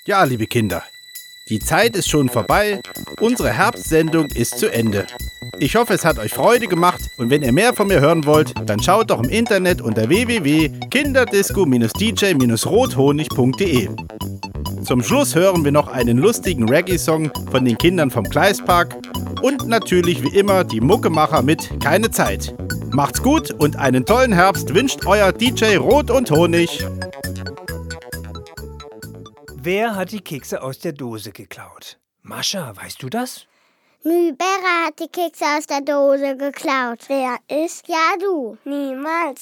Ja, liebe Kinder, die Zeit ist schon vorbei, unsere Herbstsendung ist zu Ende. Ich hoffe, es hat euch Freude gemacht und wenn ihr mehr von mir hören wollt, dann schaut doch im Internet unter www.kinderdisco-dj-rothonig.de. Zum Schluss hören wir noch einen lustigen Reggae-Song von den Kindern vom Gleispark und natürlich wie immer die Muckemacher mit Keine Zeit. Macht's gut und einen tollen Herbst wünscht euer DJ Rot und Honig. Wer hat die Kekse aus der Dose geklaut? Mascha, weißt du das? Nübera hat die Kekse aus der Dose geklaut. Wer ist? Ja, du. Niemals.